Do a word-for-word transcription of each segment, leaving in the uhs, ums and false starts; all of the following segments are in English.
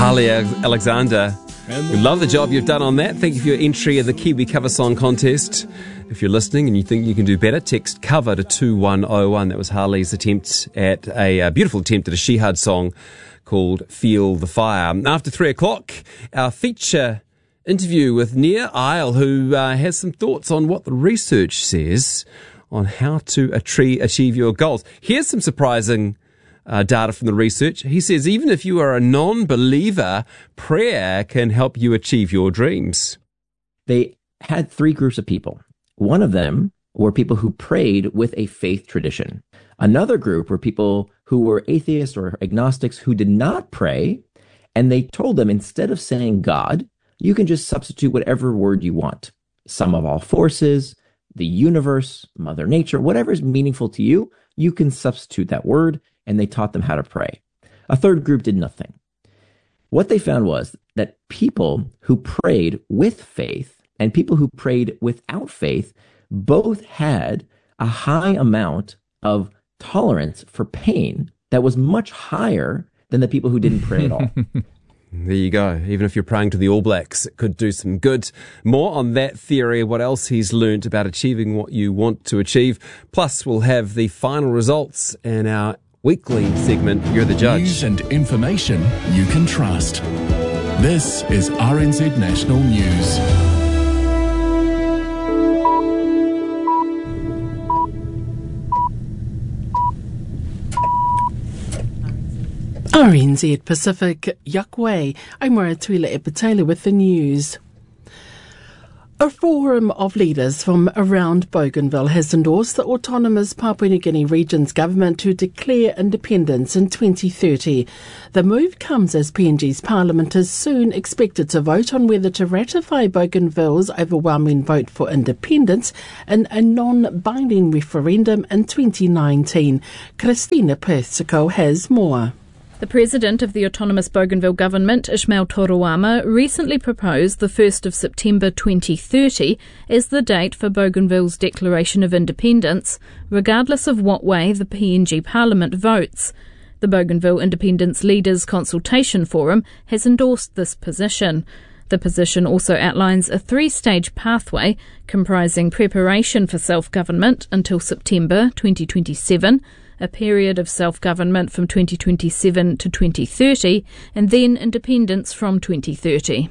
Harley Alexander. We love the job you've done on that. Thank you for your entry in the Kiwi Cover Song Contest. If you're listening and you think you can do better, text cover to two one oh one. That was Harley's attempt at a, a beautiful attempt at a Shihad song called Feel the Fire. After three o'clock, our feature interview with Nia Isle, who uh, has some thoughts on what the research says on how to achieve your goals. Here's some surprising Uh, data from the research. He says even if you are a non-believer, prayer can help you achieve your dreams. They had three groups of people. One of them were people who prayed with a faith tradition. Another group were people who were atheists or agnostics who did not pray, and they told them instead of saying God, you can just substitute whatever word you want. Sum of all forces, the universe, Mother Nature, whatever is meaningful to you, you can substitute that word, and they taught them how to pray. A third group did nothing. What they found was that people who prayed with faith and people who prayed without faith both had a high amount of tolerance for pain that was much higher than the people who didn't pray at all. There you go. Even if you're praying to the All Blacks, it could do some good. More on that theory, what else he's learnt about achieving what you want to achieve. Plus, we'll have the final results in our weekly segment, You're the Judge. News and information you can trust. This is R N Z National News. R N Z Pacific, Yukway. I'm Maratuila Epitela with the news. A forum of leaders from around Bougainville has endorsed the autonomous Papua New Guinea region's government to declare independence in twenty thirty. The move comes as P N G's parliament is soon expected to vote on whether to ratify Bougainville's overwhelming vote for independence in a non-binding referendum in twenty nineteen. Christina Persico has more. The president of the autonomous Bougainville government, Ismail Toruama, recently proposed the first of September twenty thirty as the date for Bougainville's declaration of independence, regardless of what way the P N G parliament votes. The Bougainville Independence Leaders Consultation Forum has endorsed this position. The position also outlines a three-stage pathway comprising preparation for self-government until September twenty twenty-seven, a period of self-government from twenty twenty-seven to twenty thirty, and then independence from twenty thirty.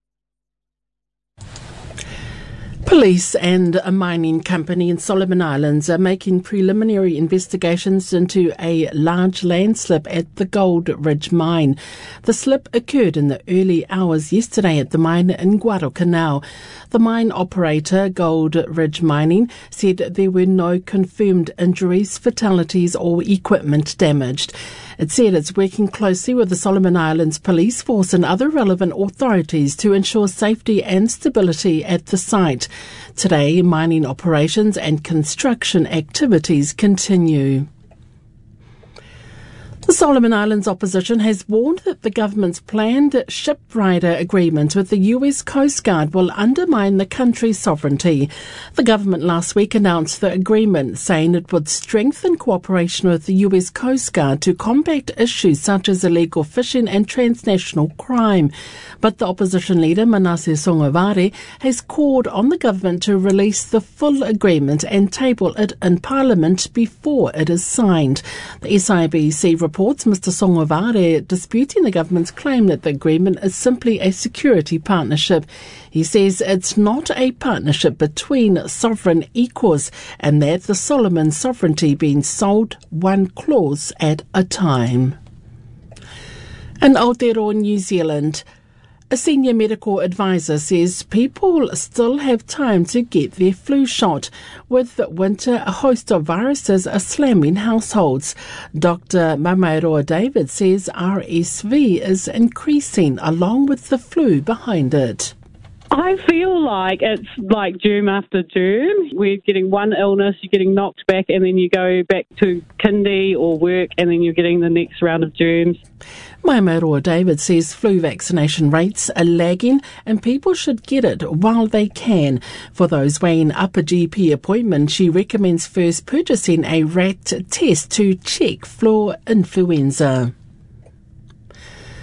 Police and a mining company in Solomon Islands are making preliminary investigations into a large landslip at the Gold Ridge mine. The slip occurred in the early hours yesterday at the mine in Guadalcanal. The mine operator, Gold Ridge Mining, said there were no confirmed injuries, fatalities or equipment damaged. It said it's working closely with the Solomon Islands Police Force and other relevant authorities to ensure safety and stability at the site. Today, mining operations and construction activities continue. The Solomon Islands opposition has warned that the government's planned ship rider agreement with the U S Coast Guard will undermine the country's sovereignty. The government last week announced the agreement, saying it would strengthen cooperation with the U S Coast Guard to combat issues such as illegal fishing and transnational crime. But the opposition leader, Manasseh Sogavare, has called on the government to release the full agreement and table it in Parliament before it is signed. The S I B C reports Mister Sogavare disputing the government's claim that the agreement is simply a security partnership. He says it's not a partnership between sovereign equals and that the Solomon sovereignty being sold one clause at a time. In Aotearoa, New Zealand, a senior medical advisor says people still have time to get their flu shot. With winter, a host of viruses are slamming households. Doctor Mamairoa David says R S V is increasing along with the flu behind it. I feel like it's like germ after germ. We're getting one illness, you're getting knocked back, and then you go back to kindy or work, and then you're getting the next round of germs. Mamairoa David says flu vaccination rates are lagging and people should get it while they can. For those weighing up a G P appointment, she recommends first purchasing a rat test to check for influenza.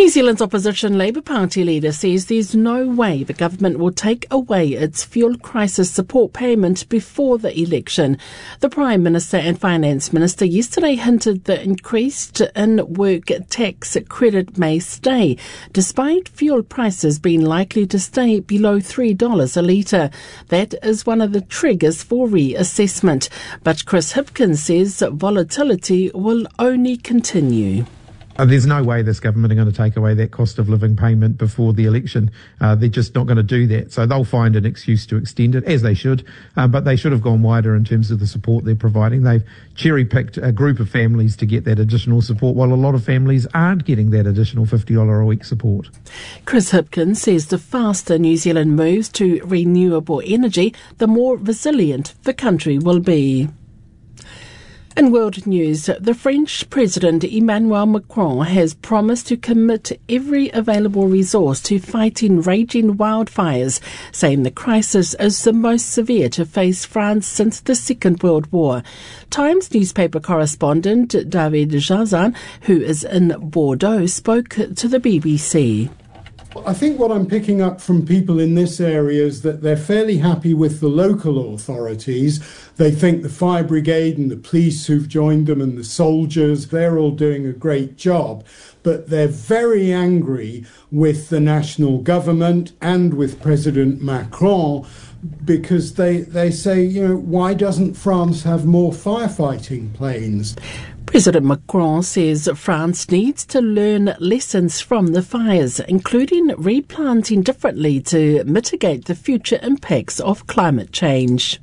New Zealand's opposition Labour Party leader says there's no way the government will take away its fuel crisis support payment before the election. The Prime Minister and Finance Minister yesterday hinted the increased in-work tax credit may stay, despite fuel prices being likely to stay below three dollars a litre. That is one of the triggers for reassessment. But Chris Hipkins says volatility will only continue. Uh, there's no way this government are going to take away that cost of living payment before the election. Uh, they're just not going to do that. So they'll find an excuse to extend it, as they should. Uh, but they should have gone wider in terms of the support they're providing. They've cherry-picked a group of families to get that additional support, while a lot of families aren't getting that additional fifty dollars a week support. Chris Hipkins says the faster New Zealand moves to renewable energy, the more resilient the country will be. In world news, the French President Emmanuel Macron has promised to commit every available resource to fighting raging wildfires, saying the crisis is the most severe to face France since the Second World War. Times newspaper correspondent David Jazan, who is in Bordeaux, spoke to the B B C. I think what I'm picking up from people in this area is that they're fairly happy with the local authorities. They think the fire brigade and the police who've joined them and the soldiers, they're all doing a great job. But they're very angry with the national government and with President Macron because they, they say, you know, why doesn't France have more firefighting planes? President Macron says France needs to learn lessons from the fires, including replanting differently to mitigate the future impacts of climate change.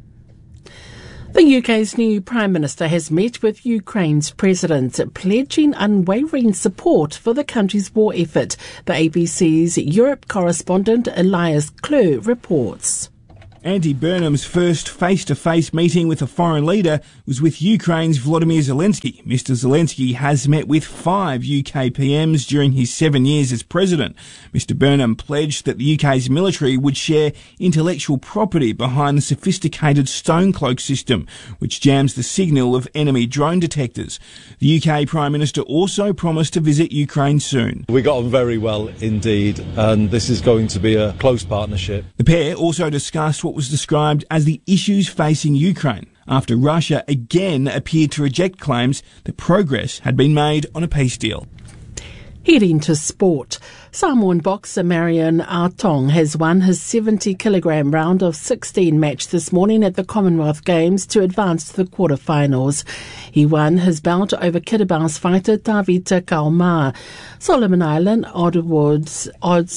The U K's new Prime Minister has met with Ukraine's President, pledging unwavering support for the country's war effort. The A B C's Europe correspondent Elias Klur reports. Andy Burnham's first face-to-face meeting with a foreign leader was with Ukraine's Volodymyr Zelensky. Mister Zelensky has met with five U K P Ms during his seven years as president. Mister Burnham pledged that the U K's military would share intellectual property behind the sophisticated Stonecloak system, which jams the signal of enemy drone detectors. The U K Prime Minister also promised to visit Ukraine soon. We got on very well indeed, and this is going to be a close partnership. The pair also discussed what was described as the issues facing Ukraine, after Russia again appeared to reject claims that progress had been made on a peace deal. Heading to sport, Samoan boxer Marion Artong has won his seventy kilogram round of sixteen match this morning at the Commonwealth Games to advance to the quarterfinals. He won his bout over Kiribaou's fighter Tavita Kaumar. Solomon Island Oddsward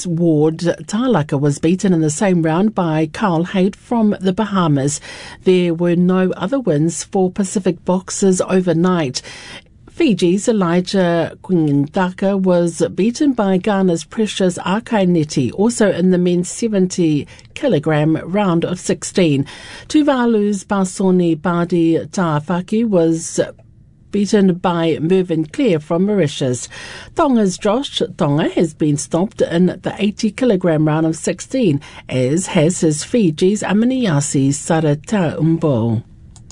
Talaka was beaten in the same round by Carl Haight from the Bahamas. There were no other wins for Pacific boxers overnight. Fiji's Elijah Quindaka was beaten by Ghana's Precious Akaineti, also in the men's seventy kilogram round of sixteen. Tuvalu's Basoni Badi Taafaki was beaten by Mervyn Clare from Mauritius. Tonga's Josh Tonga has been stopped in the eighty kilogram round of sixteen, as has his Fiji's Amaniasi Sarata Umbo.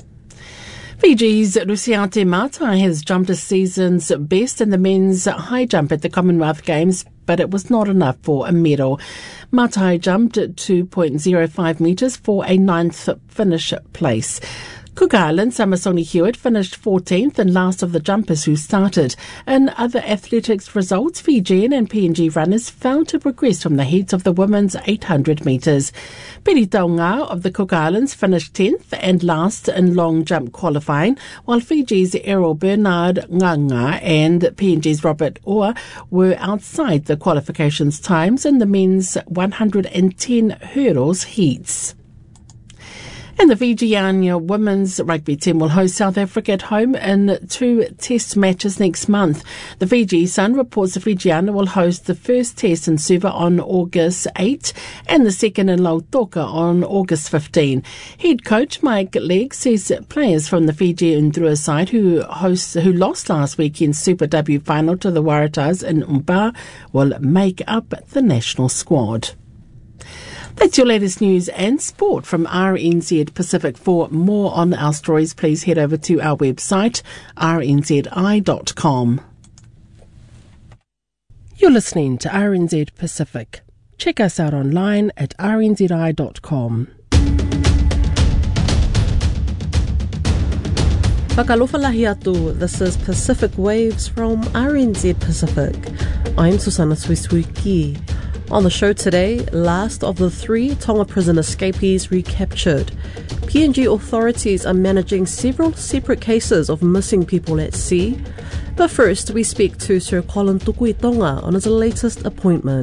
Fiji's Luciate Matai has jumped a season's best in the men's high jump at the Commonwealth Games, but it was not enough for a medal. Matai jumped at two point oh five metres for a ninth finish place. Cook Islands' Samisoni Hewitt finished fourteenth and last of the jumpers who started. In other athletics results, Fijian and P N G runners failed to progress from the heats of the women's eight hundred metres. Piri Taunga of the Cook Islands finished tenth and last in long jump qualifying, while Fiji's Errol Bernard Nganga and P N G's Robert Orr were outside the qualifications times in the men's one hundred ten hurdles heats. And the Fijian women's rugby team will host South Africa at home in two test matches next month. The Fiji Sun reports the Fijiana will host the first test in Suva on August eighth and the second in Lautoka on August fifteenth. Head coach Mike Legg says players from the Fiji Ndrua side who hosts, who lost last weekend's Super W final to the Waratahs in Umba will make up the national squad. That's your latest news and sport from R N Z Pacific. For more on our stories, please head over to our website, r n z i dot com. You're listening to R N Z Pacific. Check us out online at r n z i dot com. Whakalofalahi atu, this is Pacific Waves from R N Z Pacific. I'm Susana Suisuiki. On the show today, last of the three Tonga prison escapees recaptured. P N G authorities are managing several separate cases of missing people at sea. But first, we speak to Sir Colin Tukuitonga on his latest appointment.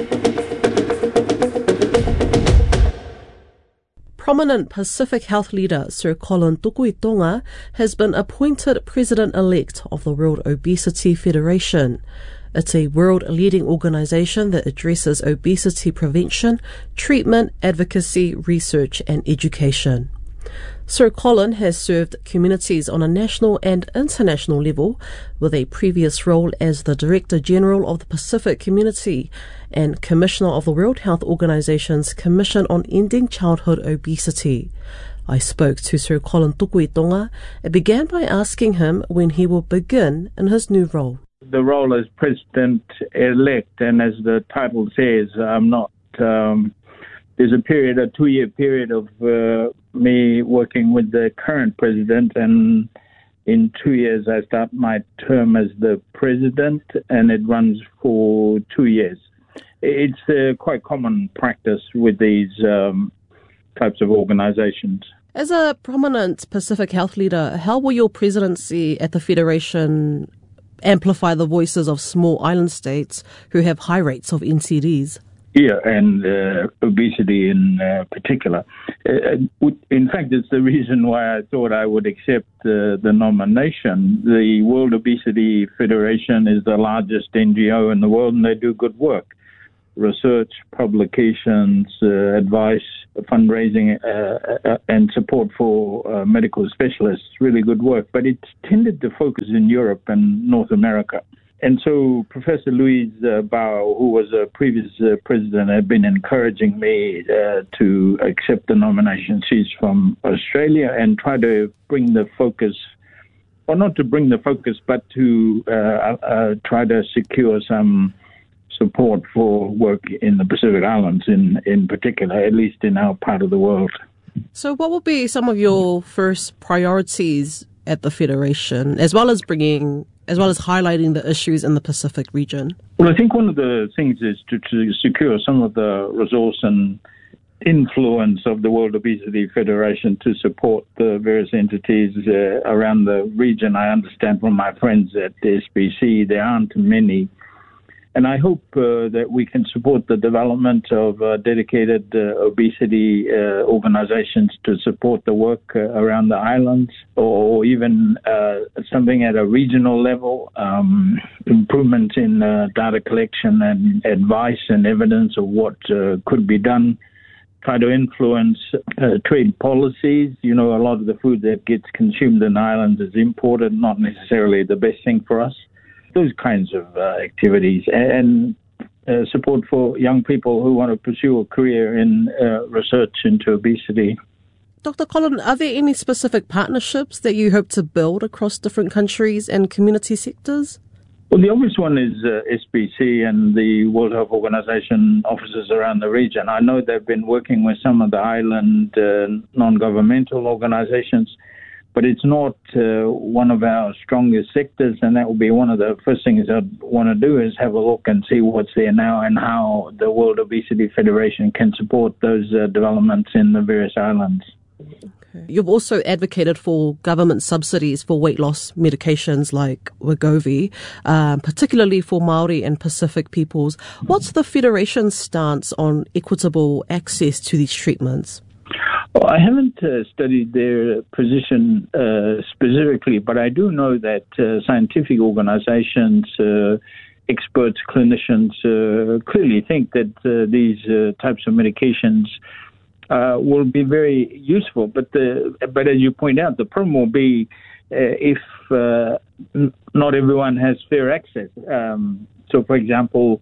Prominent Pacific health leader Sir Colin Tukuitonga has been appointed president-elect of the World Obesity Federation. It's a world-leading organisation that addresses obesity prevention, treatment, advocacy, research and education. Sir Colin has served communities on a national and international level, with a previous role as the Director General of the Pacific Community and Commissioner of the World Health Organization's Commission on Ending Childhood Obesity. I spoke to Sir Colin Tukuitonga and began by asking him when he will begin in his new role. The role as President-elect, and as the title says, I'm not... Um, there's a period, a two-year period of uh, me working with the current president, and in two years I start my term as the president, and it runs for two years. It's uh, quite common practice with these um, types of organizations. As a prominent Pacific health leader, how will your presidency at the Federation amplify the voices of small island states who have high rates of N C Ds? Yeah, and uh, obesity in uh, particular. Uh, in fact, it's the reason why I thought I would accept uh, the nomination. The World Obesity Federation is the largest N G O in the world, and they do good work. Research, publications, uh, advice, fundraising, uh, uh, and support for uh, medical specialists. Really good work. But it's tended to focus in Europe and North America. And so Professor Louise uh, Bao, who was a previous uh, president, had been encouraging me uh, to accept the nomination. She's from Australia, and try to bring the focus, or not to bring the focus, but to uh, uh, try to secure some support for work in the Pacific Islands in, in particular, at least in our part of the world. So what will be some of your first priorities at the Federation, as well as bringing, as well as highlighting the issues in the Pacific region? Well, I think one of the things is to, to secure some of the resource and influence of the World Obesity Federation to support the various entities uh, around the region. I understand from my friends at the S B C there aren't many. And I hope uh, that we can support the development of uh, dedicated uh, obesity uh, organizations to support the work uh, around the islands, or even uh, something at a regional level, um, improvements in uh, data collection and advice and evidence of what uh, could be done, try to influence uh, trade policies. You know, a lot of the food that gets consumed in the islands is imported, not necessarily the best thing for us. Those kinds of uh, activities, and uh, support for young people who want to pursue a career in uh, research into obesity. Doctor Colin, are there any specific partnerships that you hope to build across different countries and community sectors? Well, the obvious one is uh, S B C and the World Health Organization offices around the region. I know they've been working with some of the island uh, non-governmental organizations, but it's not uh, one of our strongest sectors, and that will be one of the first things I'd want to do is have a look and see what's there now and how the World Obesity Federation can support those uh, developments in the various islands. Okay. You've also advocated for government subsidies for weight loss medications like Wegovy, um, particularly for Māori and Pacific peoples. What's the Federation's stance on equitable access to these treatments? Well, I haven't uh, studied their position uh, specifically, but I do know that uh, scientific organizations, uh, experts, clinicians uh, clearly think that uh, these uh, types of medications uh, will be very useful. But the, but as you point out, the problem will be uh, if uh, n- not everyone has fair access. Um, so, for example,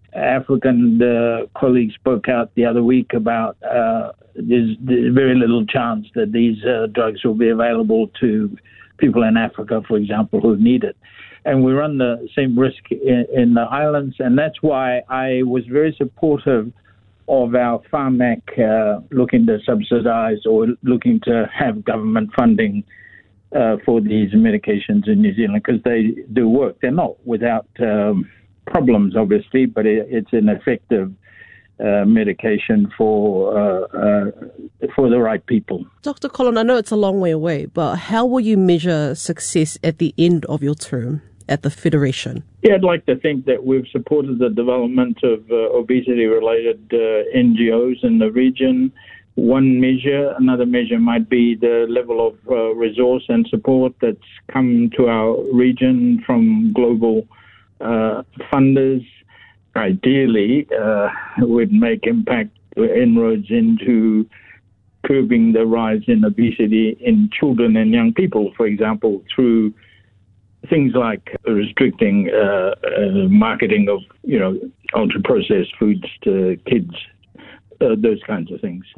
African uh, colleagues spoke out the other week about uh, there's, there's very little chance that these uh, drugs will be available to people in Africa, for example, who need it. and we run the same risk in, in the islands, and that's why I was very supportive of our Pharmac uh, looking to subsidise or looking to have government funding uh, for these medications in New Zealand, because they do work. They're not without um, problems, obviously, but it, it's an effective uh, medication for uh, uh, for the right people. Doctor Colin, I know it's a long way away, but how will you measure success at the end of your term at the Federation? Yeah, I'd like to think that we've supported the development of uh, obesity-related uh, N G Os in the region. One measure, another measure might be the level of uh, resource and support that's come to our region from global uh, funders. Ideally, uh, would make impact inroads into curbing the rise in obesity in children and young people, for example, through things like restricting uh, uh, marketing of, you know, ultra-processed foods to kids, uh, those kinds of things.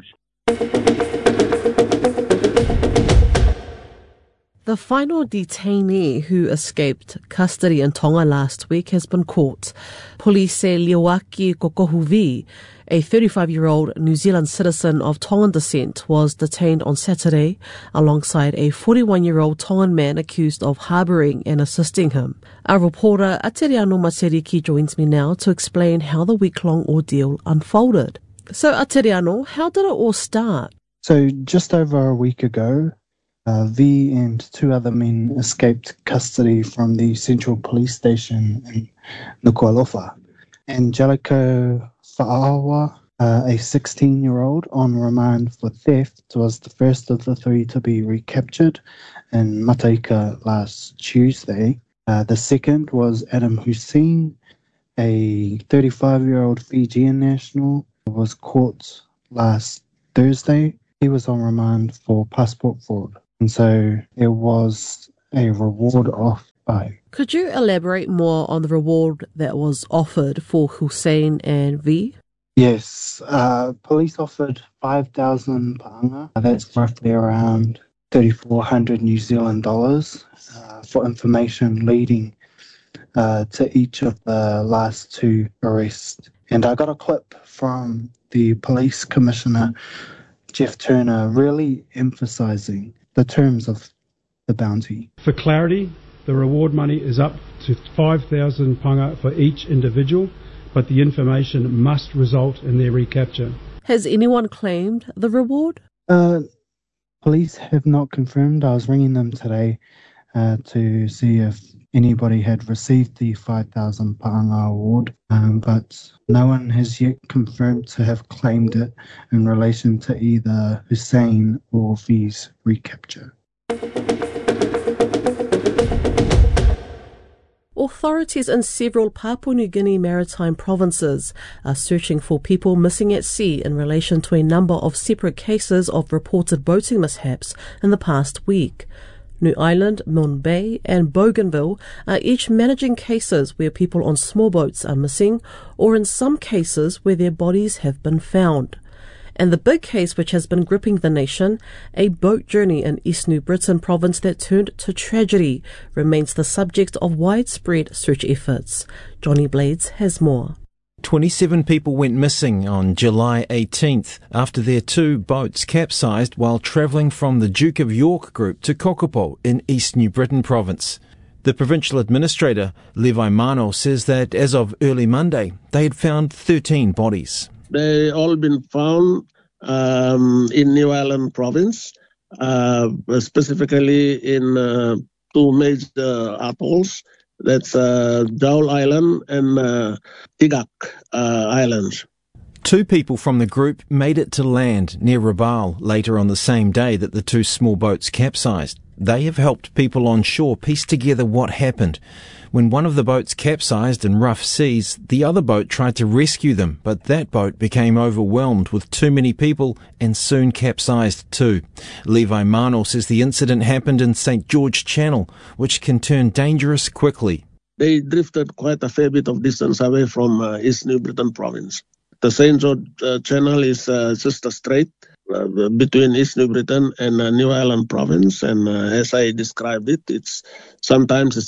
The final detainee who escaped custody in Tonga last week has been caught. Police say Liawaki Kokohuvi, a thirty-five-year-old New Zealand citizen of Tongan descent, was detained on Saturday alongside a forty-one-year-old Tongan man accused of harbouring and assisting him. Our reporter Ateriano Maseriki joins me now to explain how the week-long ordeal unfolded. So Ateriano, how did it all start? So just over a week ago, Uh, V and two other men escaped custody from the Central Police Station in Nuku'alofa. Angelico Fa'awa, uh, a sixteen-year-old on remand for theft, was the first of the three to be recaptured in Mataika last Tuesday. Uh, the second was Adam Hussein, a thirty-five-year-old Fijian national, who was caught last Thursday. He was on remand for passport fraud. And so there was a reward offer. Could you elaborate more on the reward that was offered for Hussein and V? Yes, uh, police offered five thousand pa'anga. That's roughly around thirty-four hundred New Zealand dollars uh, for information leading uh, to each of the last two arrests. And I got a clip from the police commissioner, Jeff Turner, really emphasising the terms of the bounty. For clarity, the reward money is up to five thousand panga for each individual, but the information must result in their recapture. Has anyone claimed the reward? Uh, police have not confirmed. I was ringing them today uh, to see if anybody had received the five thousand pa'anga award, um, but no one has yet confirmed to have claimed it in relation to either Hussein or V's recapture. Authorities in several Papua New Guinea maritime provinces are searching for people missing at sea in relation to a number of separate cases of reported boating mishaps in the past week. New Island, Milne Bay and Bougainville are each managing cases where people on small boats are missing, or in some cases where their bodies have been found. And the big case which has been gripping the nation, a boat journey in East New Britain province that turned to tragedy, remains the subject of widespread search efforts. Johnny Blades has more. twenty-seven people went missing on July eighteenth after their two boats capsized while travelling from the Duke of York group to Kokopo in East New Britain province. The provincial administrator, Levi Mano, says that as of early Monday, they had found thirteen bodies. They all been found um, in New Island province, uh, specifically in uh, two major atolls. That's uh, Jowl Island and uh, Tigak uh, Islands. Two people from the group made it to land near Rabaul later on the same day that the two small boats capsized. They have helped people on shore piece together what happened. When one of the boats capsized in rough seas, the other boat tried to rescue them, but that boat became overwhelmed with too many people and soon capsized too. Levi Mano says the incident happened in Saint George Channel, which can turn dangerous quickly. They drifted quite a fair bit of distance away from uh, East New Britain province. The Saint George uh, Channel is uh, just a strait uh, between East New Britain and uh, New Island province, and uh, as I described it, it's sometimes it's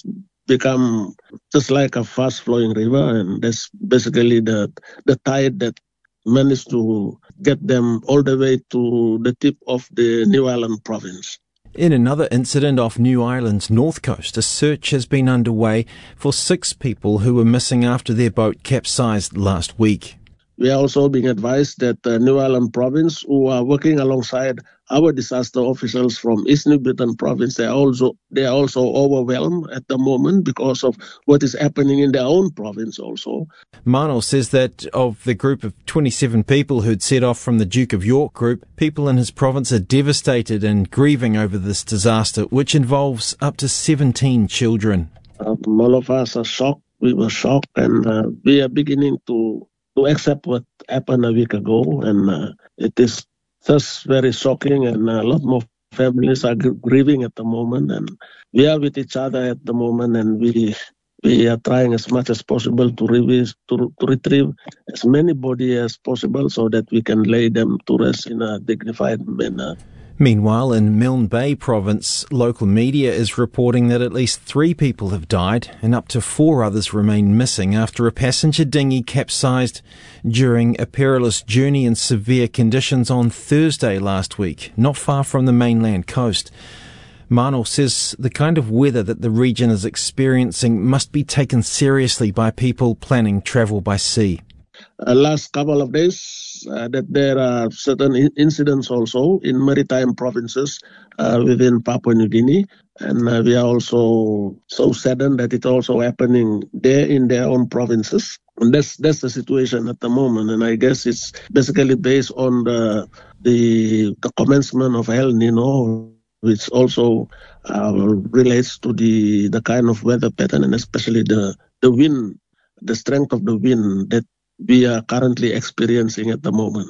become just like a fast-flowing river, and that's basically the the tide that managed to get them all the way to the tip of the New Ireland province. In another incident off New Ireland's north coast, a search has been underway for six people who were missing after their boat capsized last week. We are also being advised that the New Ireland province, who are working alongside our disaster officials from East New Britain province, they are also they are also overwhelmed at the moment because of what is happening in their own province also. Mano says that of the group of twenty-seven people who'd set off from the Duke of York group, people in his province are devastated and grieving over this disaster, which involves up to seventeen children. Um, all of us are shocked. We were shocked, and uh, we are beginning to to accept what happened a week ago, and uh, it is just very shocking, and a lot more families are grieving at the moment, and we are with each other at the moment, and we we are trying as much as possible to, revive, to, to retrieve as many bodies as possible so that we can lay them to rest in a dignified manner. Meanwhile, in Milne Bay province, local media is reporting that at least three people have died and up to four others remain missing after a passenger dinghy capsized during a perilous journey in severe conditions on Thursday last week, not far from the mainland coast. Mano says the kind of weather that the region is experiencing must be taken seriously by people planning travel by sea. Uh, last couple of days, uh, that there are certain in- incidents also in maritime provinces uh, within Papua New Guinea, and uh, we are also so saddened that it's also happening there in their own provinces. And that's that's the situation at the moment, and I guess it's basically based on the the, the commencement of El Nino, which also uh, relates to the the kind of weather pattern and especially the the wind, the strength of the wind that we are currently experiencing at the moment.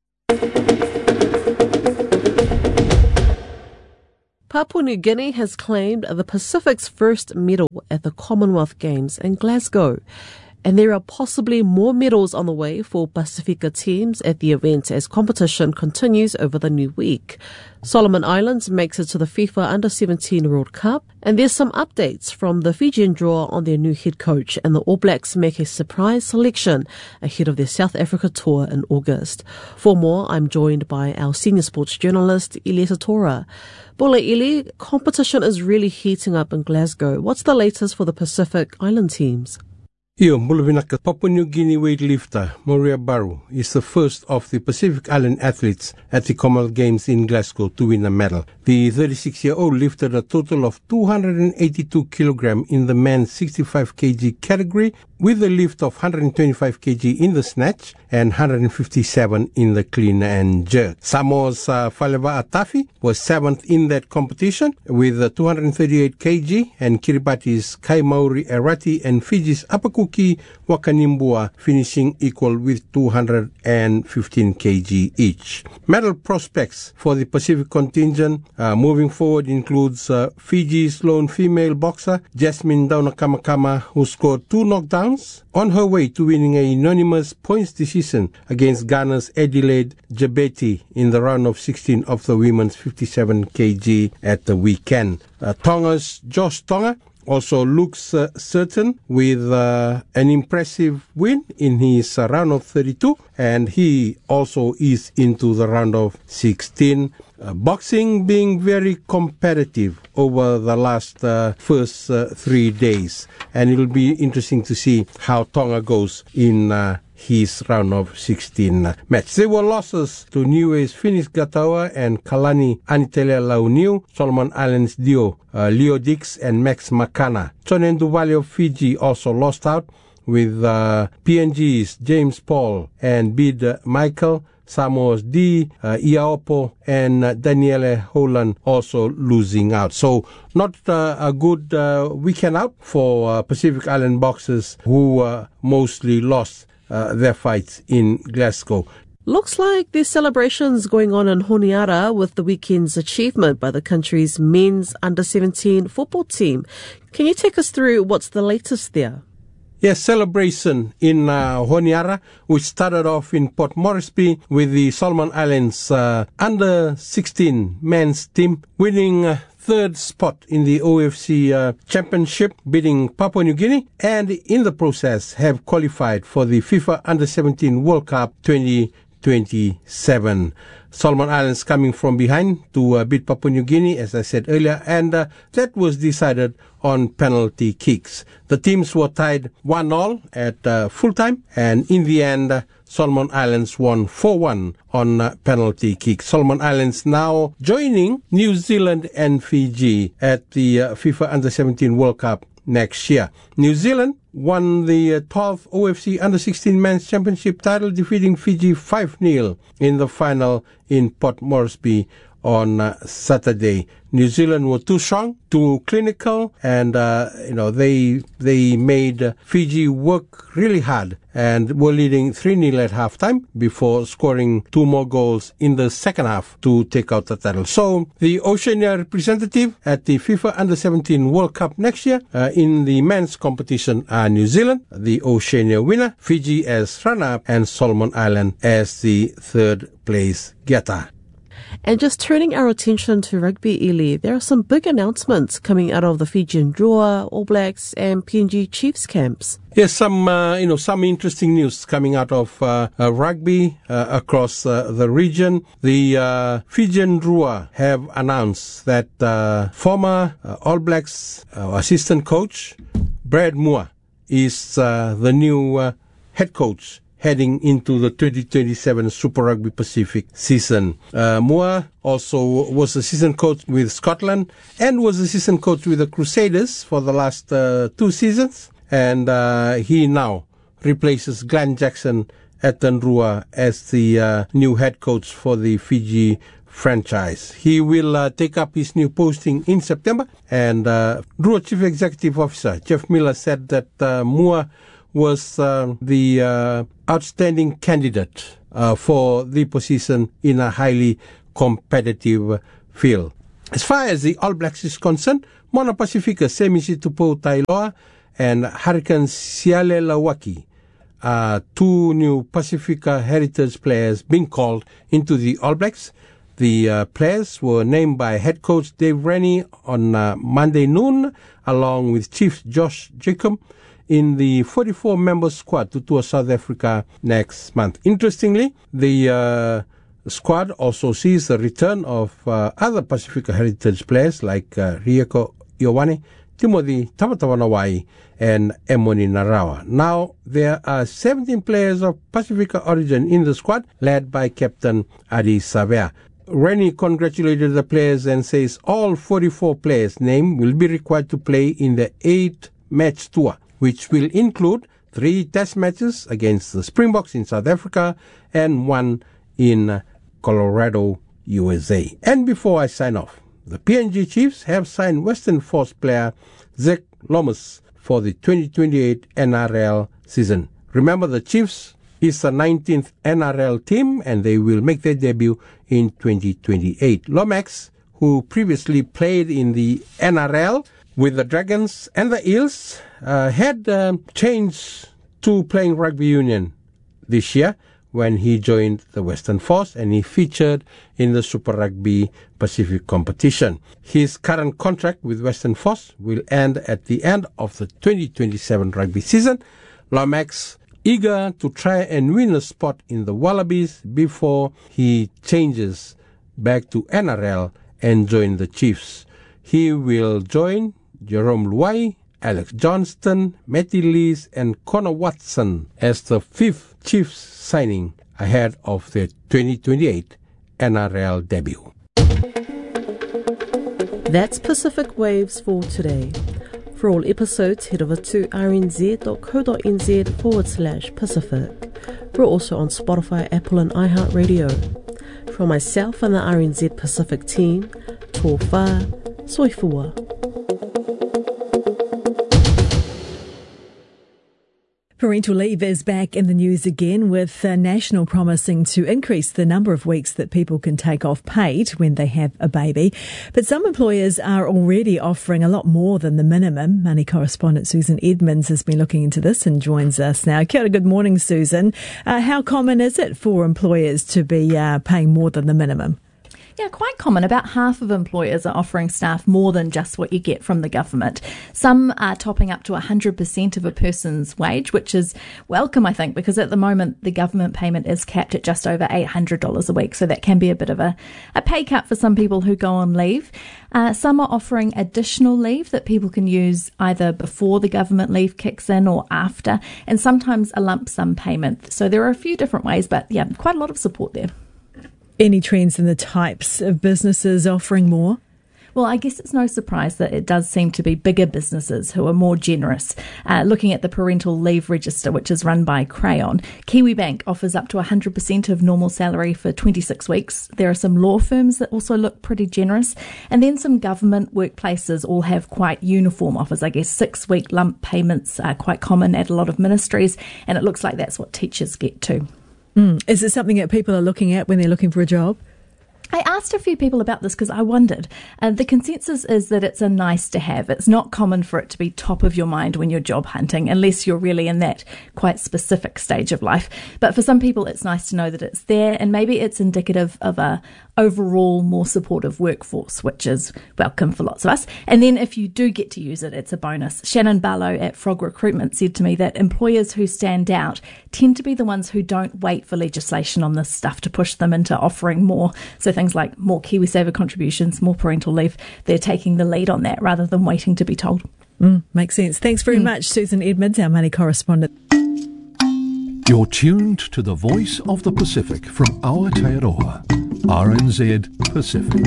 Papua New Guinea has claimed the Pacific's first medal at the Commonwealth Games in Glasgow. And there are possibly more medals on the way for Pacifica teams at the event as competition continues over the new week. Solomon Islands makes it to the FIFA Under seventeen World Cup, and there's some updates from the Fijian draw on their new head coach, and the All Blacks make a surprise selection ahead of their South Africa tour in August. For more, I'm joined by our senior sports journalist, Ilieta Tora. Bola Ili, competition is really heating up in Glasgow. What's the latest for the Pacific Island teams? Io, Muluvinaka, Papua New Guinea weightlifter Moria Baru is the first of the Pacific Island athletes at the Commonwealth Games in Glasgow to win a medal. The thirty-six-year-old lifted a total of two hundred eighty-two kilograms in the men's sixty-five kilogram category, with a lift of one hundred twenty-five kilograms in the snatch and one hundred fifty-seven in the clean and jerk. Samoa's uh, Faleva Atafi was seventh in that competition with uh, two hundred thirty-eight kilograms, and Kiribati's Kai Mauri Erati and Fiji's Apakuki Wakanimbua finishing equal with two hundred fifteen kilograms each. Medal prospects for the Pacific contingent uh, moving forward includes uh, Fiji's lone female boxer Jasmine Daunakamakama, who scored two knockdowns on her way to winning a unanimous points decision against Ghana's Adelaide Jabeti in the round of sixteen of the women's fifty-seven kilograms at the weekend. Uh, Tonga's Josh Tonga also looks uh, certain with uh, an impressive win in his uh, round of thirty-two, and he also is into the round of sixteen. Uh, boxing being very competitive over the last uh, first uh, three days, and it'll be interesting to see how Tonga goes in uh, his round of sixteen uh, match. There were losses to Niue's Finis Gataua and Kalani Anitele Launiu, Solomon Islands Dio, uh, Leo Dix and Max Makana. Chonen Duvali of Fiji also lost out, with uh, P N G's James Paul and Bid uh, Michael, Samoa's D, uh, Iaopo, and uh, Daniele Holland also losing out. So not uh, a good uh, weekend out for uh, Pacific Island boxers who uh, mostly lost uh, their fights in Glasgow. Looks like there's celebrations going on in Honiara with the weekend's achievement by the country's men's under seventeen football team. Can you take us through what's the latest there? Yes, celebration in uh, Honiara, which started off in Port Moresby with the Solomon Islands uh, under sixteen men's team winning uh, third spot in the O F C uh, Championship, beating Papua New Guinea, and in the process have qualified for the FIFA Under seventeen World Cup twenty twenty-seven. Solomon Islands coming from behind to uh, beat Papua New Guinea, as I said earlier, and uh, that was decided on penalty kicks. The teams were tied one all at uh, full time, and in the end, uh, Solomon Islands won four one on uh, penalty kicks. Solomon Islands now joining New Zealand and Fiji at the uh, FIFA Under seventeen World Cup next year. New Zealand won the uh, twelfth O F C Under sixteen Men's Championship title, defeating Fiji five nil in the final in Port Moresby on uh, Saturday. New Zealand were too strong, too clinical, and uh, you know they they made uh, Fiji work really hard and were leading three nil at halftime before scoring two more goals in the second half to take out the title. So the Oceania representative at the FIFA Under seventeen World Cup next year uh, in the men's competition are New Zealand, the Oceania winner, Fiji as runner-up, and Solomon Island as the third place getter. And just turning our attention to rugby, Eli, there are some big announcements coming out of the Fijian Drua, All Blacks and P N G Chiefs camps. Yes, some uh, you know some interesting news coming out of uh, uh, rugby uh, across uh, the region. The uh, Fijian Drua have announced that uh, former uh, All Blacks uh, assistant coach Brad Moore is uh, the new uh, head coach heading into the twenty twenty-seven Super Rugby Pacific season. Uh, Moore also was assistant coach with Scotland and was assistant coach with the Crusaders for the last uh, two seasons. And uh, he now replaces Glenn Jackson at Drua as the uh, new head coach for the Fiji franchise. He will uh, take up his new posting in September. And uh, Drua Chief Executive Officer Jeff Miller said that uh, Moore was uh, the uh, outstanding candidate uh, for the position in a highly competitive field. As far as the All Blacks is concerned, Moana Pacifica Semisi Tupo Tailoa and Hurricane Siale Lawaki are two new Pacifica heritage players being called into the All Blacks. The uh, players were named by head coach Dave Rennie on uh, Monday noon, along with Chief Josh Jacob, in the forty-four member squad to tour South Africa next month. Interestingly, the uh, squad also sees the return of uh, other Pacifica heritage players like uh, Rieko Ioane, Timothy Tawatawanawai, and Emoni Narawa. Now, there are seventeen players of Pacifica origin in the squad, led by Captain Adi Savea. Rennie congratulated the players and says all forty-four players named will be required to play in the eight-match tour, which will include three test matches against the Springboks in South Africa and one in Colorado, U S A. And before I sign off, the P N G Chiefs have signed Western Force player Zach Lomas for the twenty twenty-eight N R L season. Remember, the Chiefs is the nineteenth N R L team and they will make their debut in twenty twenty-eight. Lomax, who previously played in the N R L with the Dragons and the Eels, uh, had uh, changed to playing rugby union this year when he joined the Western Force and he featured in the Super Rugby Pacific competition. His current contract with Western Force will end at the end of the twenty twenty-seven rugby season. Lomax eager to try and win a spot in the Wallabies before he changes back to N R L and join the Chiefs. He will join Jerome Luai, Alex Johnston, Matty Lees, and Connor Watson as the fifth Chiefs signing ahead of their twenty twenty-eight N R L debut. That's Pacific Waves for today. For all episodes, head over to rnz.co.nz forward slash Pacific. We're also on Spotify, Apple, and iHeartRadio. From myself and the R N Z Pacific team, tō whā, soifua. Parental leave is back in the news again, with uh, National promising to increase the number of weeks that people can take off paid when they have a baby. But some employers are already offering a lot more than the minimum. Money correspondent Susan Edmonds has been looking into this and joins us now. Kia ora, good morning, Susan. Uh, how common is it for employers to be uh, paying more than the minimum? Yeah, quite common. About half of employers are offering staff more than just what you get from the government. Some are topping up to one hundred percent of a person's wage, which is welcome, I think, because at the moment the government payment is capped at just over eight hundred dollars a week. So that can be a bit of a, a pay cut for some people who go on leave. Uh, some are offering additional leave that people can use either before the government leave kicks in or after, and sometimes a lump sum payment. So there are a few different ways, but yeah, quite a lot of support there. Any trends in the types of businesses offering more? Well, I guess it's no surprise that it does seem to be bigger businesses who are more generous. Uh, looking at the parental leave register, which is run by Crayon, Kiwibank offers up to one hundred percent of normal salary for twenty-six weeks. There are some law firms that also look pretty generous. And then some government workplaces all have quite uniform offers. I guess six-week lump payments are quite common at a lot of ministries, and it looks like that's what teachers get too. Mm. Is it something that people are looking at when they're looking for a job? I asked a few people about this because I wondered. Uh, the consensus is that it's a nice to have. It's not common for it to be top of your mind when you're job hunting, unless you're really in that quite specific stage of life. But for some people, it's nice to know that it's there, and maybe it's indicative of a overall more supportive workforce, which is welcome for lots of us. And then if you do get to use it, it's a bonus. Shannon Barlow at Frog Recruitment said to me that employers who stand out tend to be the ones who don't wait for legislation on this stuff to push them into offering more. So things like more KiwiSaver contributions, more parental leave, they're taking the lead on that rather than waiting to be told. Mm, makes sense. Thanks very mm. much, Susan Edmonds, our money correspondent. You're tuned to the voice of the Pacific from Aotearoa, R N Z Pacific.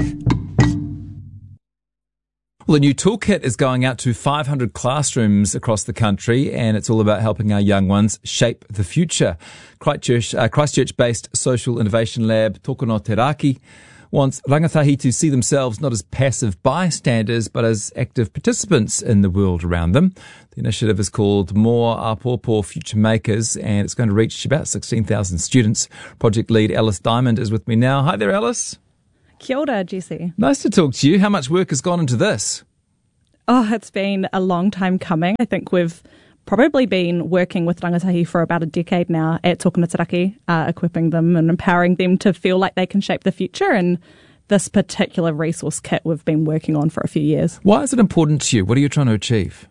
Well, a new toolkit is going out to five hundred classrooms across the country, and it's all about helping our young ones shape the future. Christchurch, uh, Christchurch-based social innovation lab Tokono Te Raki wants rangatahi to see themselves not as passive bystanders, but as active participants in the world around them. The initiative is called More Apopo Future Makers, and it's going to reach about sixteen thousand students. Project lead Alice Diamond is with me now. Hi there, Alice. Kia ora, Jesse. Nice to talk to you. How much work has gone into this? Oh, it's been a long time coming. I think we've probably been working with rangatahi for about a decade now at Tokono Te Raki, uh, equipping them and empowering them to feel like they can shape the future. And this particular resource kit we've been working on for a few years. Why is it important to you? What are you trying to achieve?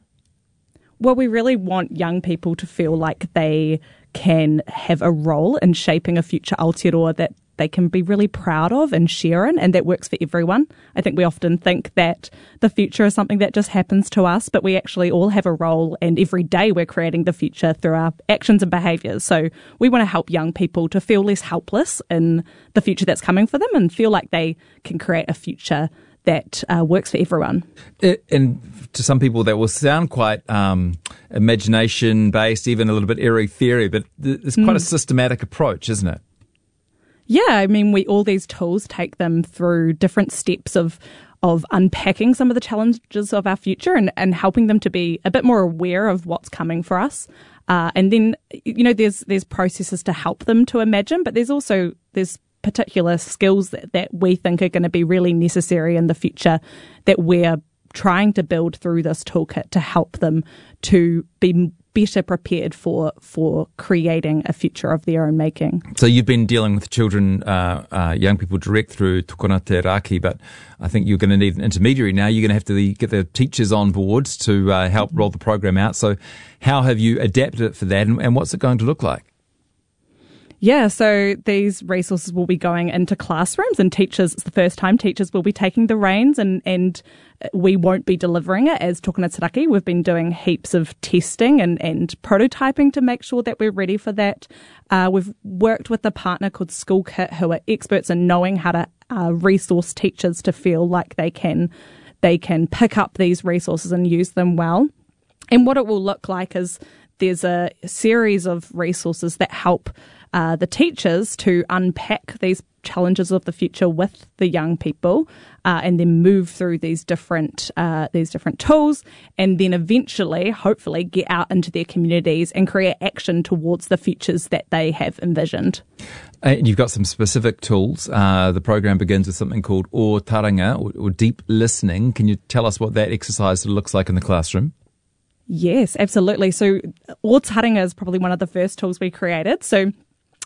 Well, we really want young people to feel like they can have a role in shaping a future Aotearoa that they can be really proud of and share in, and that works for everyone. I think we often think that the future is something that just happens to us, but we actually all have a role, and every day we're creating the future through our actions and behaviours. So we want to help young people to feel less helpless in the future that's coming for them and feel like they can create a future that uh, works for everyone. It, and to some people that will sound quite um, imagination-based, even a little bit airy theory, but it's quite mm. a systematic approach, isn't it? Yeah, I mean, we all these tools take them through different steps of of unpacking some of the challenges of our future and, and helping them to be a bit more aware of what's coming for us. Uh, and then, you know, there's there's processes to help them to imagine, but there's also there's particular skills that, that we think are going to be really necessary in the future that we're trying to build through this toolkit to help them to be better prepared for for creating a future of their own making. So you've been dealing with children, uh, uh, young people direct through Tokono Te Raki, but I think you're going to need an intermediary now. You're going to have to get the teachers on board to uh, help roll the program out. So how have you adapted it for that, and, and what's it going to look like? Yeah, so these resources will be going into classrooms, and teachers, it's the first time teachers will be taking the reins, and, and we won't be delivering it as Tokono Te Raki. We've been doing heaps of testing and, and prototyping to make sure that we're ready for that. Uh, we've worked with a partner called SchoolKit, who are experts in knowing how to uh, resource teachers to feel like they can they can pick up these resources and use them well. And what it will look like is there's a series of resources that help Uh, the teachers to unpack these challenges of the future with the young people, uh, and then move through these different uh, these different tools, and then eventually, hopefully, get out into their communities and create action towards the futures that they have envisioned. And you've got some specific tools. Uh, the program begins with something called O Taranga, or, or deep listening. Can you tell us what that exercise looks like in the classroom? Yes, absolutely. So O Taranga is probably one of the first tools we created. So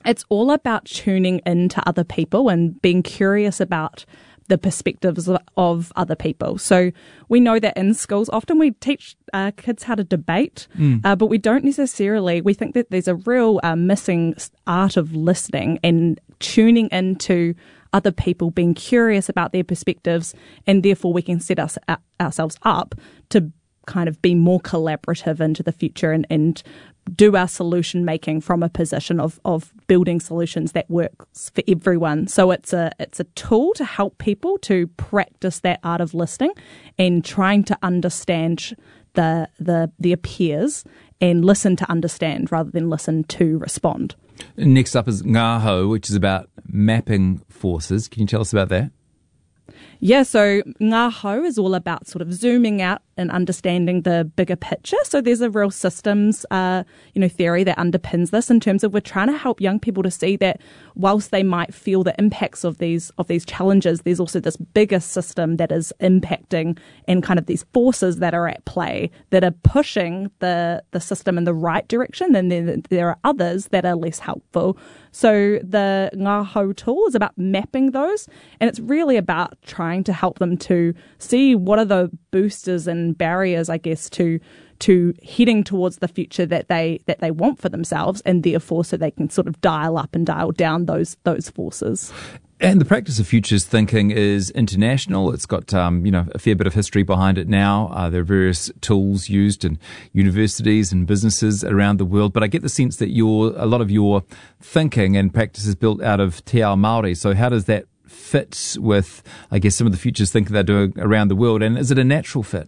It's all about tuning into other people and being curious about the perspectives of other people. So we know that in schools, often we teach uh, kids how to debate, mm. uh, but we don't necessarily, we think that there's a real uh, missing art of listening and tuning into other people, being curious about their perspectives, and therefore we can set us, uh, ourselves up to kind of be more collaborative into the future and, and do our solution making from a position of, of building solutions that works for everyone. So it's a it's a tool to help people to practice that art of listening and trying to understand the the their peers and listen to understand rather than listen to respond. Next up is Ngaho, which is about mapping forces. Can you tell us about that? Yeah, so Ngaho is all about sort of zooming out and understanding the bigger picture. So there's a real systems, uh, you know, theory that underpins this in terms of we're trying to help young people to see that whilst they might feel the impacts of these of these challenges, there's also this bigger system that is impacting and kind of these forces that are at play that are pushing the the system in the right direction, and then there are others that are less helpful. So the Ngaho tool is about mapping those, and it's really about trying to help them to see what are the boosters and barriers, I guess, to to heading towards the future that they that they want for themselves, and therefore so they can sort of dial up and dial down those those forces. And the practice of futures thinking is international. It's got um, you know a fair bit of history behind it now. Uh, there are various tools used in universities and businesses around the world. But I get the sense that your a lot of your thinking and practice is built out of Te Ao Māori. So how does that fit with, I guess, some of the futures thinking they're doing around the world? And is it a natural fit?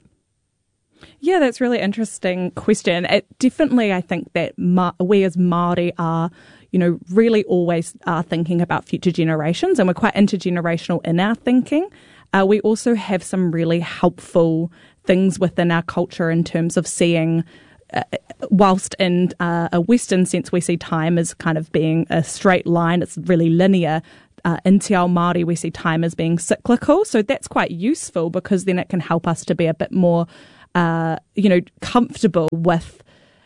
Yeah, that's a really interesting question. It definitely, I think that Ma- we as Māori are, you know, really always are thinking about future generations, and we're quite intergenerational in our thinking. Uh, we also have some really helpful things within our culture in terms of seeing, uh, whilst in uh, a Western sense we see time as kind of being a straight line, it's really linear. Uh, in Te Ao Māori, we see time as being cyclical, so that's quite useful because then it can help us to be a bit more Uh, you know, comfortable with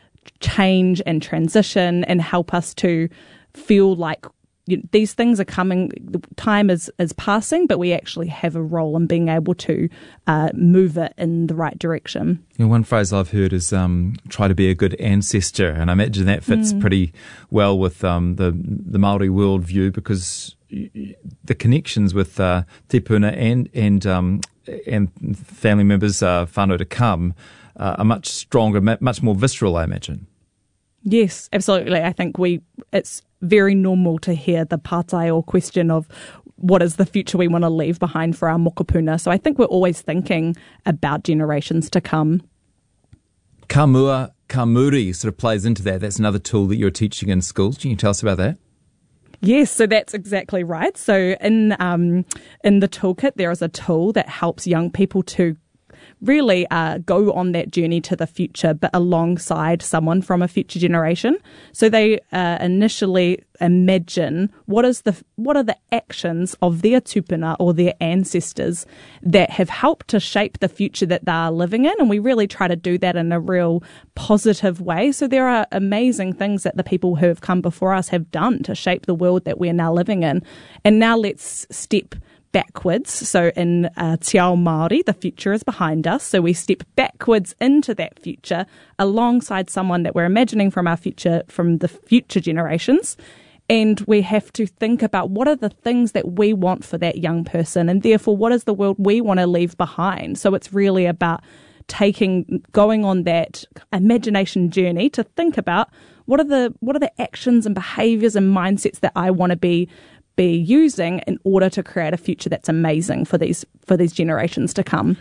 change and transition, and help us to feel like you know, these things are coming, time is, is passing, but we actually have a role in being able to uh, move it in the right direction. You know, one phrase I've heard is um, try to be a good ancestor, and I imagine that fits mm. pretty well with um, the, the Māori worldview, because the connections with uh, Te Puna and and um, and family members, uh, whānau to come, uh, are much stronger, much more visceral, I imagine. Yes, absolutely. I think we it's very normal to hear the pātai or question of what is the future we want to leave behind for our mokopuna. So I think we're always thinking about generations to come. Ka mua, ka muri sort of plays into that. That's another tool that you're teaching in schools. Can you tell us about that? Yes, so that's exactly right. So in um, in the toolkit, there is a tool that helps young people to really uh, go on that journey to the future, but alongside someone from a future generation. So they uh, initially imagine what is the what are the actions of their tupuna or their ancestors that have helped to shape the future that they are living in, and we really try to do that in a real positive way. So there are amazing things that the people who have come before us have done to shape the world that we're now living in, and now let's step backwards. So in uh, Te Ao Māori, the future is behind us. So we step backwards into that future alongside someone that we're imagining from our future, from the future generations. And we have to think about what are the things that we want for that young person, and therefore what is the world we want to leave behind. So it's really about taking, going on that imagination journey to think about what are the what are the actions and behaviours and mindsets that I want to be be using in order to create a future that's amazing for these for these generations to come.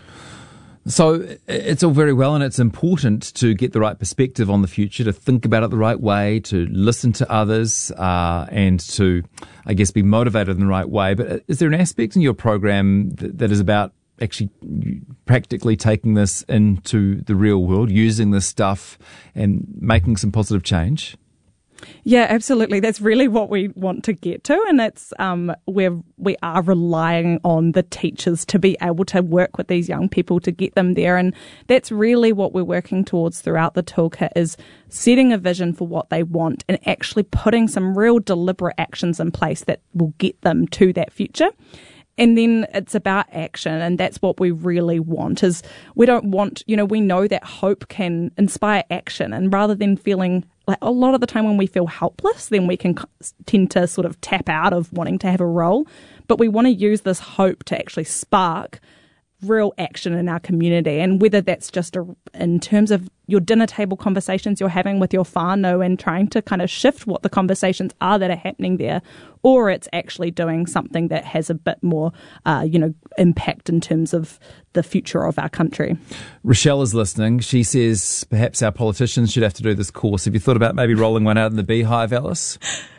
So it's all very well, and it's important to get the right perspective on the future, to think about it the right way, to listen to others, uh, and to, I guess, be motivated in the right way. But is there an aspect in your program that, that is about actually practically taking this into the real world, using this stuff and making some positive change? Yeah, absolutely. That's really what we want to get to, and that's um, where we are relying on the teachers to be able to work with these young people to get them there, and that's really what we're working towards throughout the toolkit, is setting a vision for what they want and actually putting some real deliberate actions in place that will get them to that future. And then it's about action, and that's what we really want. Is we don't want, you know, we know that hope can inspire action, and rather than feeling like a lot of the time when we feel helpless, then we can tend to sort of tap out of wanting to have a role. But we want to use this hope to actually spark real action in our community, and whether that's just a, in terms of your dinner table conversations you're having with your whānau and trying to kind of shift what the conversations are that are happening there, or it's actually doing something that has a bit more, uh, you know, impact in terms of the future of our country. Rochelle is listening. She says perhaps our politicians should have to do this course. Have you thought about maybe rolling one out in the beehive, Alice?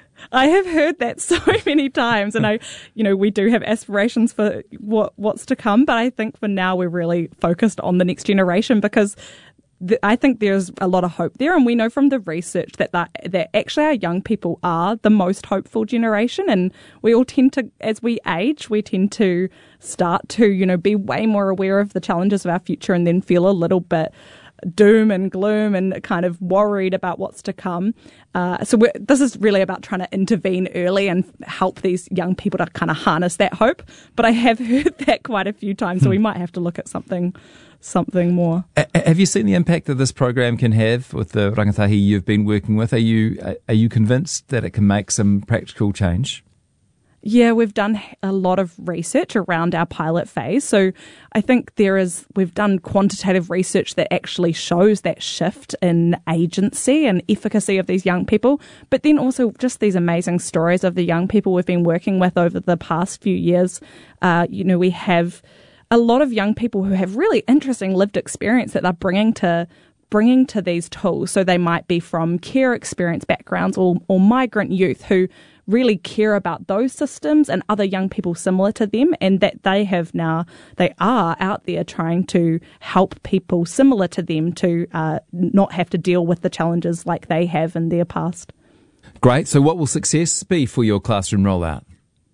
I have heard that so many times, and I, you know, we do have aspirations for what what's to come, but I think for now we're really focused on the next generation, because the, I think there's a lot of hope there, and we know from the research that that, that actually our young people are the most hopeful generation, and we all tend to, as we age, we tend to start to, you know, be way more aware of the challenges of our future, and then feel a little bit doom and gloom and kind of worried about what's to come. Uh, so we're, this is really about trying to intervene early and help these young people to kind of harness that hope. But I have heard that quite a few times, so we might have to look at something something more. A- have you seen the impact that this program can have with the rangatahi you've been working with? Are you are you convinced that it can make some practical change? Yeah, we've done a lot of research around our pilot phase. So I think there is, we've done quantitative research that actually shows that shift in agency and efficacy of these young people, but then also just these amazing stories of the young people we've been working with over the past few years. Uh, you know, we have a lot of young people who have really interesting lived experience that they're bringing to bringing to these tools. So they might be from care experience backgrounds or, or migrant youth who really care about those systems and other young people similar to them, and that they have now, they are out there trying to help people similar to them to uh, not have to deal with the challenges like they have in their past. Great. So what will success be for your classroom rollout?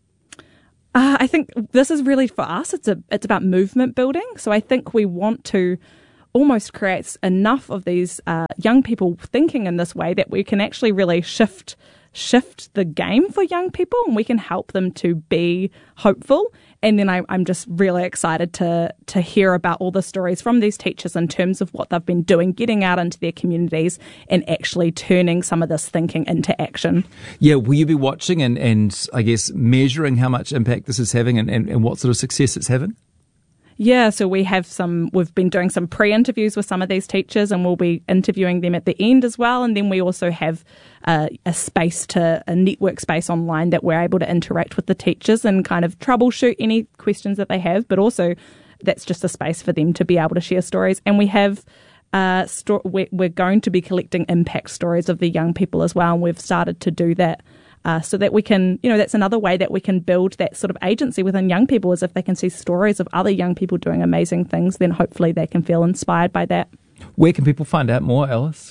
Uh, I think this is really for us, it's a it's about movement building. So I think we want to almost create enough of these uh, young people thinking in this way that we can actually really shift shift the game for young people, and we can help them to be hopeful. And then I, I'm just really excited to to hear about all the stories from these teachers in terms of what they've been doing, getting out into their communities and actually turning some of this thinking into action. Yeah, will you be watching and, and I guess measuring how much impact this is having and, and, and what sort of success it's having? Yeah, so we have some, we've been doing some pre-interviews with some of these teachers, and we'll be interviewing them at the end as well. And then we also have uh, a space to, a network space online that we're able to interact with the teachers and kind of troubleshoot any questions that they have, but also that's just a space for them to be able to share stories. And we have, uh, sto- we're, we're going to be collecting impact stories of the young people as well, and we've started to do that. Uh, so that we can, you know, that's another way that we can build that sort of agency within young people, is if they can see stories of other young people doing amazing things, then hopefully they can feel inspired by that. Where can people find out more, Alice?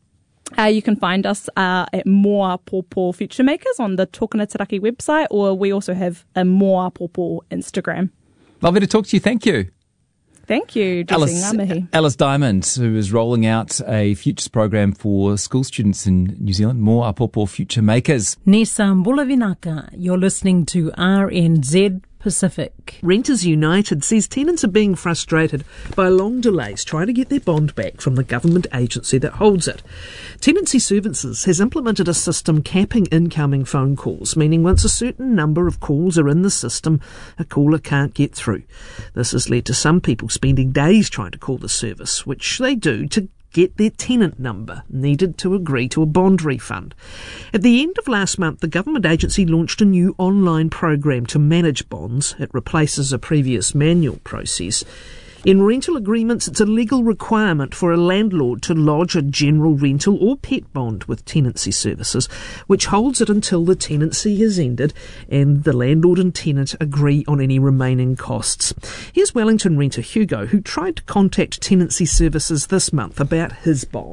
Uh, you can find us uh, at Moa Popo Future Makers on the Tōkana Taraki website, or we also have a Moa Popo Instagram. Lovely to talk to you. Thank you. Thank you, Alice, Alice Diamond, who is rolling out a futures program for school students in New Zealand, More Apopo Future Makers. Nesa Mbulavinaka, you're listening to R N Z Pacific. Renters United says tenants are being frustrated by long delays trying to get their bond back from the government agency that holds it. Tenancy Services has implemented a system capping incoming phone calls, meaning once a certain number of calls are in the system, a caller can't get through. This has led to some people spending days trying to call the service, which they do to get their tenant number needed to agree to a bond refund. At the end of last month, the government agency launched a new online program to manage bonds. It replaces a previous manual process. In rental agreements, it's a legal requirement for a landlord to lodge a general rental or pet bond with Tenancy Services, which holds it until the tenancy has ended and the landlord and tenant agree on any remaining costs. Here's Wellington renter Hugo, who tried to contact Tenancy Services this month about his bond.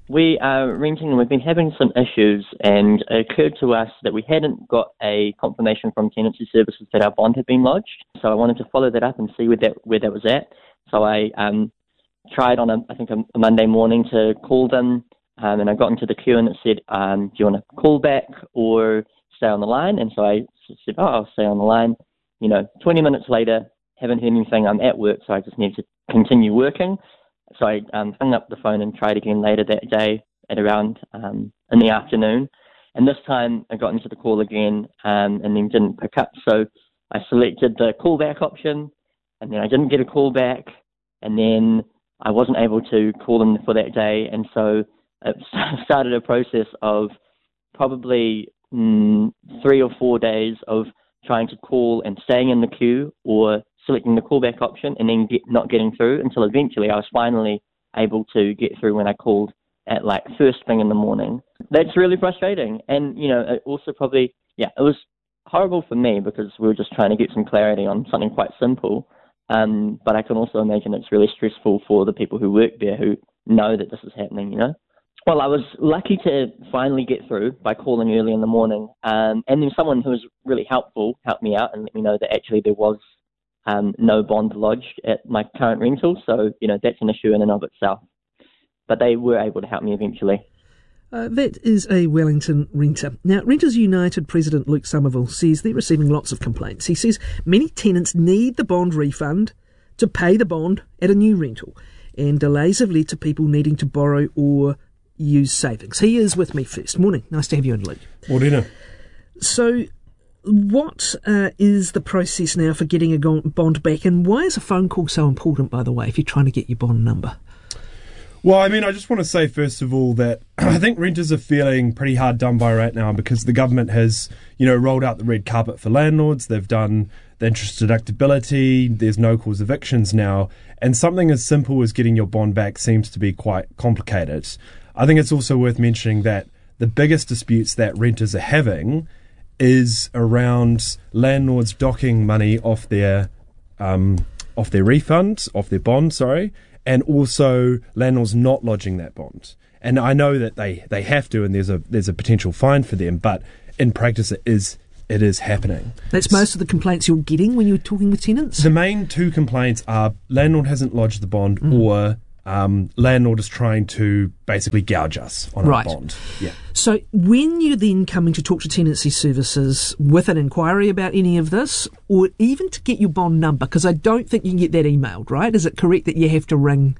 We are renting and we've been having some issues, and it occurred to us that we hadn't got a confirmation from Tenancy Services that our bond had been lodged. So I wanted to follow that up and see where that where that was at. So I um, tried on, a, I think, a, a Monday morning to call them, um, and I got into the queue and it said, um, do you want to call back or stay on the line? And so I said, oh, I'll stay on the line. You know, twenty minutes later, haven't heard anything. I'm at work, so I just need to continue working. So I um, hung up the phone and tried again later that day at around um, in the afternoon. And this time I got into the call again um, and then didn't pick up. So I selected the callback option, and then I didn't get a call back, and then I wasn't able to call them for that day. And so it started a process of probably mm, three or four days of trying to call and staying in the queue, or selecting the callback option and then get, not getting through, until eventually I was finally able to get through when I called at like first thing in the morning. That's really frustrating. And, you know, it also probably, yeah, it was horrible for me because we were just trying to get some clarity on something quite simple. Um, but I can also imagine it's really stressful for the people who work there who know that this is happening, you know. Well, I was lucky to finally get through by calling early in the morning. Um, and then someone who was really helpful helped me out and let me know that actually there was Um, no bond lodged at my current rental, so, you know, that's an issue in and of itself. But they were able to help me eventually. Uh, that is a Wellington renter. Now, Renters United President Luke Somerville says they're receiving lots of complaints. He says many tenants need the bond refund to pay the bond at a new rental, and delays have led to people needing to borrow or use savings. He is with me first. Morning. Nice to have you on, Luke. Morena. So, what uh, is the process now for getting a bond back, and why is a phone call so important, by the way, if you're trying to get your bond number? Well, I mean, I just want to say, first of all, that I think renters are feeling pretty hard done by right now because the government has, you know, rolled out the red carpet for landlords. They've done the interest deductibility. There's no-cause evictions now. And something as simple as getting your bond back seems to be quite complicated. I think it's also worth mentioning that the biggest disputes that renters are having is around landlords docking money off their um, off their refund, off their bond, sorry, and also landlords not lodging that bond. And I know that they, they have to, and there's a there's a potential fine for them, but in practice it is it is happening. That's most of the complaints you're getting when you're talking with tenants? The main two complaints are landlord hasn't lodged the bond, mm. or Um, landlord is trying to basically gouge us on right. our bond. Yeah. So when you're then coming to talk to Tenancy Services with an inquiry about any of this, or even to get your bond number, because I don't think you can get that emailed, right? Is it correct that you have to ring?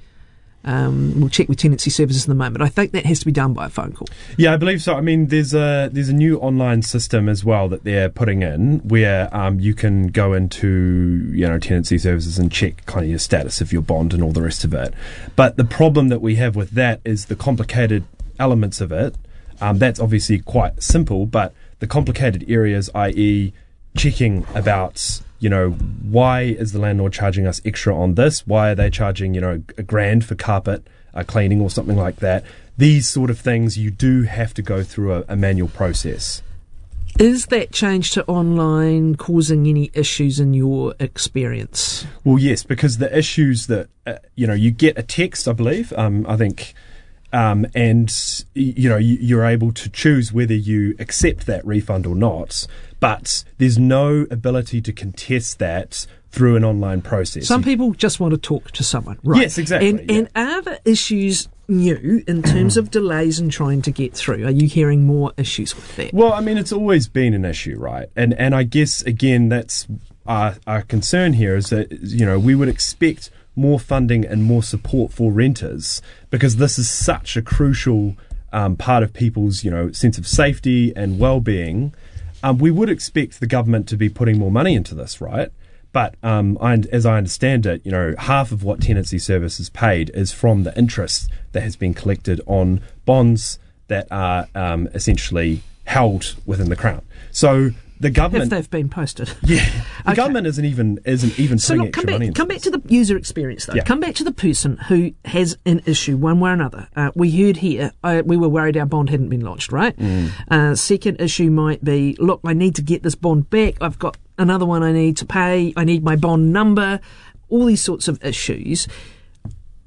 Um, we'll check with Tenancy Services in a moment. I think that has to be done by a phone call. Yeah, I believe so. I mean, there's a there's a new online system as well that they're putting in where um, you can go into, you know, Tenancy Services and check kind of your status of your bond and all the rest of it. But the problem that we have with that is the complicated elements of it. Um, that's obviously quite simple, but the complicated areas, that is checking about, you know, why is the landlord charging us extra on this? Why are they charging, you know, a grand for carpet uh, cleaning or something like that? These sort of things, you do have to go through a, a manual process. Is that change to online causing any issues in your experience? Well, yes, because the issues that, uh, you know, you get a text, I believe, um, I think, um, and, you know, you, you're able to choose whether you accept that refund or not. But there's no ability to contest that through an online process. Some people just want to talk to someone, right? Yes, exactly. And, yeah. and are the issues new in terms of delays in trying to get through? Are you hearing more issues with that? Well, I mean, it's always been an issue, right? And and I guess, again, that's our, our concern here is that, you know, we would expect more funding and more support for renters because this is such a crucial um, part of people's, you know, sense of safety and well-being. Um, we would expect the government to be putting more money into this, right? But um, I, as I understand it, you know, half of what Tenancy Services paid is from the interest that has been collected on bonds that are um, essentially held within the Crown. So the government, if they've been posted, yeah, the okay. government isn't even isn't even so putting look, extra come back, money into come this. back to the user experience, though. Yeah. Come back to the person who has an issue, one way or another. Uh, we heard here, uh, we were worried our bond hadn't been lodged, right? Mm. Uh, second issue might be, look, I need to get this bond back. I've got another one I need to pay. I need my bond number. All these sorts of issues.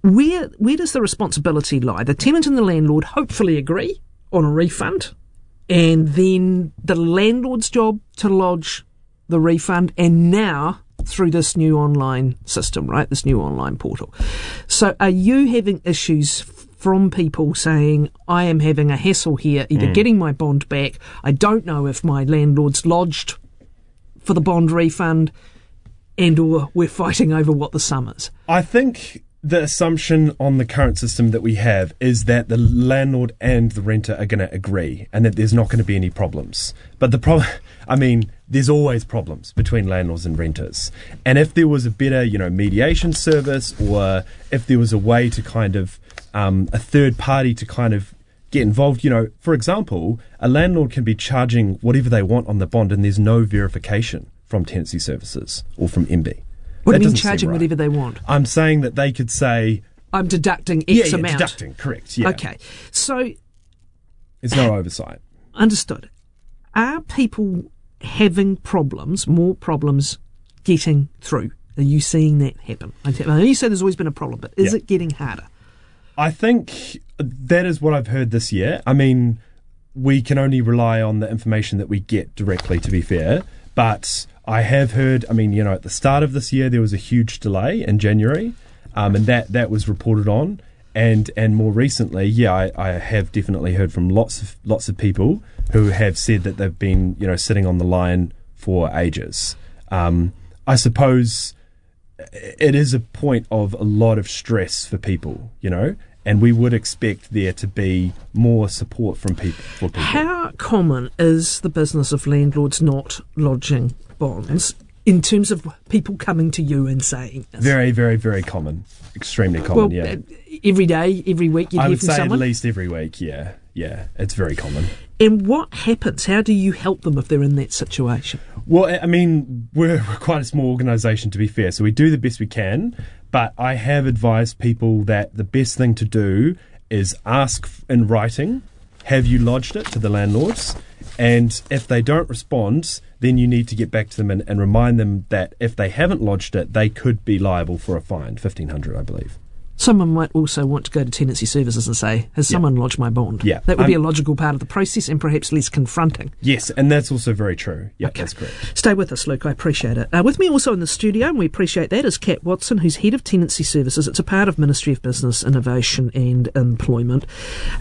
Where where does the responsibility lie? The tenant and the landlord hopefully agree on a refund, and then the landlord's job to lodge the refund, and now through this new online system, right, this new online portal. So are you having issues from people saying, I am having a hassle here, either mm. getting my bond back, I don't know if my landlord's lodged for the bond refund, and or we're fighting over what the sum is? I think the assumption on the current system that we have is that the landlord and the renter are going to agree and that there's not going to be any problems. But the problem, I mean, there's always problems between landlords and renters. And if there was a better, you know, mediation service, or if there was a way to kind of, um, a third party to kind of get involved, you know, for example, a landlord can be charging whatever they want on the bond and there's no verification from Tenancy Services or from M B. What That do you mean doesn't seem charging right. whatever they want? I'm saying that they could say, I'm deducting X yeah, yeah, amount. deducting, correct, yeah. Okay. So There's no oversight. Understood. Are people having problems, more problems getting through? Are you seeing that happen? I know you say there's always been a problem, but is Yeah. it getting harder? I think that is what I've heard this year. I mean, we can only rely on the information that we get directly, to be fair. But I have heard, I mean, you know, at the start of this year, there was a huge delay in January, um, and that, that was reported on. And and more recently, yeah, I, I have definitely heard from lots of lots of people who have said that they've been, you know, sitting on the line for ages. Um, I suppose it is a point of a lot of stress for people, you know, and we would expect there to be more support from people. For people. How common is the business of landlords not lodging bonds in terms of people coming to you and saying this? Very, very, very common. Extremely common, well, yeah. uh, Every day, every week you'd I hear would from say someone? at least every week, yeah. Yeah, it's very common. And what happens? How do you help them if they're in that situation? Well, I mean, we're quite a small organisation, to be fair, so we do the best we can, but I have advised people that the best thing to do is ask in writing, have you lodged it to the landlords? And if they don't respond, then you need to get back to them and, and remind them that if they haven't lodged it, they could be liable for a fine, fifteen hundred dollars, I believe. Someone might also want to go to Tenancy Services and say, has Yeah. someone lodged my bond? Yeah. That would be a Um, logical part of the process and perhaps less confronting. Yes, and that's also very true. Yeah, Okay. that's correct. Stay with us, Luke. I appreciate it. Uh, with me also in the studio, and we appreciate that, is Kat Watson, who's Head of Tenancy Services. It's a part of Ministry of Business, Innovation and Employment.